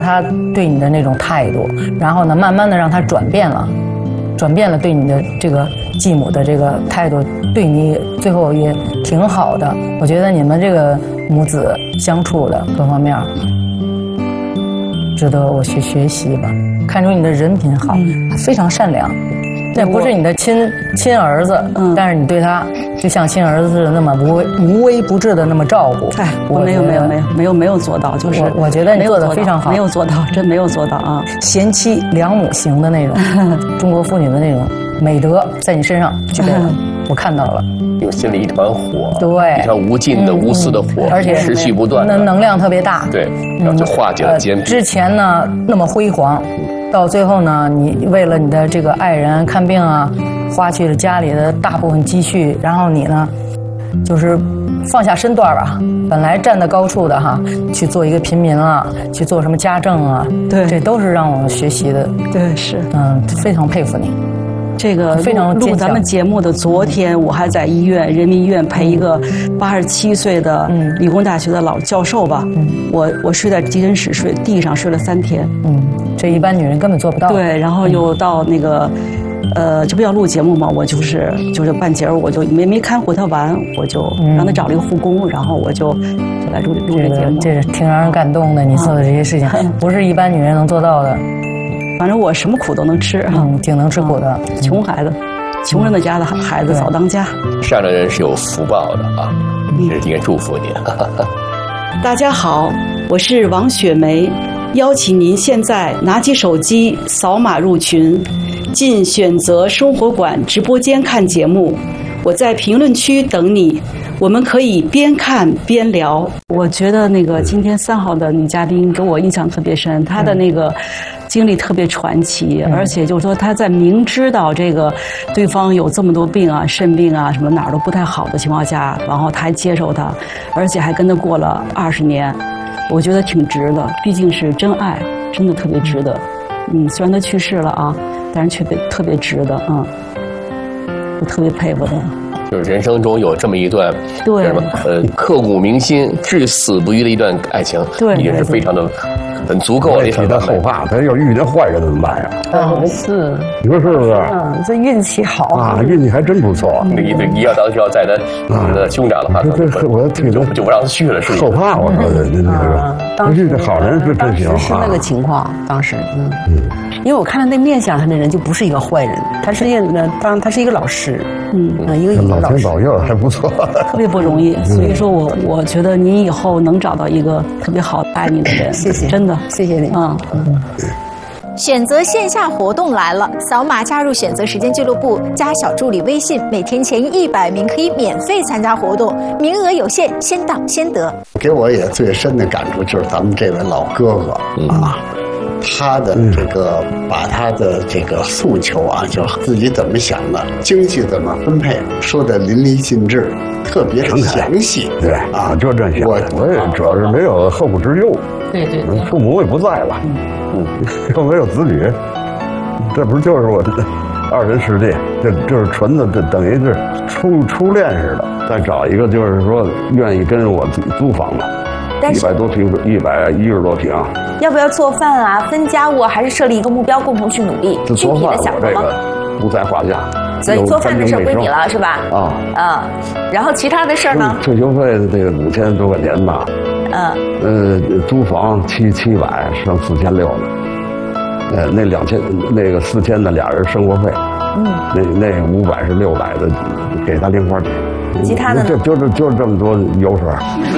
他对你的那种态度，然后呢，慢慢的让他转变了对你的这个继母的这个态度，对你最后也挺好的。我觉得你们这个母子相处的各方面，值得我去学习吧。看出你的人品好，非常善良。这不是你的亲儿子，但是你对他就像亲儿子似的那么无微不至的那么照顾。 我没有做到，就是我觉得你做的非常好， 没有做到，真没有做到啊！ 贤妻良母型的那种，中国妇女的那种美德在你身上具备了，我看到了。 有心里一团火， 对， 一团无尽的无私的火， 而且持续不断， 能量特别大。 对，然后就化解了坚壁。 之前呢那么辉煌。到最后呢，你为了你的这个爱人看病啊，花去了家里的大部分积蓄，然后你呢，就是放下身段吧，本来站在高处的哈，去做一个平民啊，去做什么家政啊， 对， 这都是让我学习的。 对，是， 非常佩服你。这个非常录咱们节目的昨天，我还在人民医院陪一个87岁的理工大学的老教授吧，我睡在急诊室地上睡了3天， 这一般女人根本做不到。 对，然后又到那个，这不要录节目吗？我就是半截我就没看护他完，我就让他找了一个护工，然后我就来录这节目。 这是挺让人感动的，你做的这些事情不是一般女人能做到的。 反正我什么苦都能吃， 挺能吃苦的。 穷孩子，穷人的家的孩子早当家。 善良的人是有福报的啊，这是应该祝福你。 大家好，我是王雪梅，邀请您现在拿起手机扫码入群，进选择生活馆直播间看节目。我在评论区等你，我们可以边看边聊。我觉得那个今天3号的女嘉宾给我印象特别深，她的那个经历特别传奇，而且就是说她在明知道这个对方有这么多病啊，肾病啊什么哪儿都不太好的情况下，然后她还接受他，而且还跟他过了20年，我觉得挺值的，毕竟是真爱，真的特别值得。虽然他去世了啊，但是却特别值得我特别佩服他。 就是人生中有这么一段， 对什么刻骨铭心、至死不渝的一段爱情， 对， 已经是非常的很足够了。 替他后怕，他要遇见坏人怎么办呀？ 是， 你说是不是？ 这运气好啊，运气还真不错。 那一要当时要在他兄长的话， 我听着就不让他去了，是后怕。我说的，当时这好人是真行啊。 是那个情况，当时因为我看到那面相，他那人就不是一个坏人，他是当然他是一个老师，一个老天保佑，还不错， 特别不容易。所以说我觉得您以后能找到一个特别好爱你的人， 谢谢， 真的谢谢你。 选择线下活动来了，扫码加入选择时间俱乐部，加小助理微信，每天前100名可以免费参加活动，名额有限，先到先得。 给我也最深的感触就是咱们这位老哥哥他的这个把他的这个诉求啊，就自己怎么想的，经济怎么分配，说的淋漓尽致，特别的详细。 对啊，就这些。我也主要是没有后顾之忧。 对， 父母也不在了，又没有子女，这不就是我的2人世界？这就是纯的，这等于是初恋似的。再找一个就是说愿意跟我租房的。100多平，110多平。 要不要做饭啊？分家务，还是设立一个目标，共同去努力？具体的想过吗？ 不在话下。 所以做饭的事归你了，是吧？然后其他的事呢？ 退休费的这个5000多块钱吧。租房700，剩4600了。那2000，那个4000的俩人生活费。那500是600的，给他零花钱。 其他的呢？ 就是这么多油水。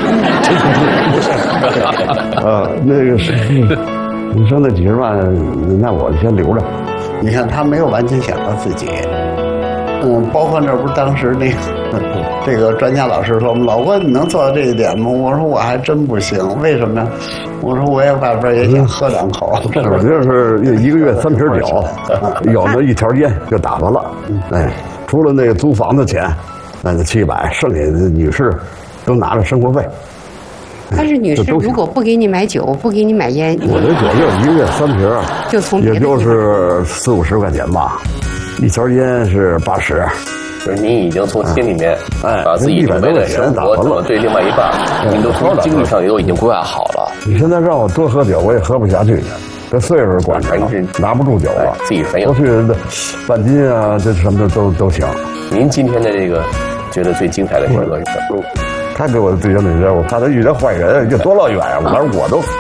那个是，你说那几10万，那我先留着。 你看他没有完全想到自己，包括那不是当时那个这个专家老师说，老郭你能做到这一点吗？我说我还真不行，为什么呀？我说我也外边也想喝2口。 我就是1个月3瓶酒，有那1条烟就打发了。除了那个租房的钱。那700，剩下的女士都拿着生活费。 但是女士如果不给你买酒，不给你买烟， 我这酒就1个月3瓶， 就从也就是40-50块钱吧。1条烟是80， 就是您已经从心里面把自己准备的生活怎么对另外一半，您都从经济上也都已经规划好了。 你现在让我多喝酒，我也喝不下去。这岁数管着了，拿不住酒了。 自己反应。 过去的半斤啊，这什么的都行。 您今天的这个觉得最精彩的时刻是什么？ 他给我的最精彩，我怕他遇见坏人，这多老远啊！我说我都